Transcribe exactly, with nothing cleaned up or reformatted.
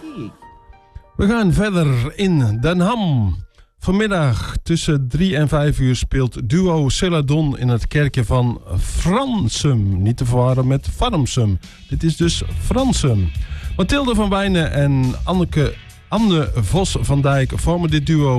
We gaan verder in Den Ham. Vanmiddag tussen drie en vijf uur speelt duo Celadon in het kerkje van Fransum. Niet te verwarren met Farmsum. Dit is dus Fransum. Mathilde van Wijnen en Anneke, Anne Vos van Dijk vormen dit duo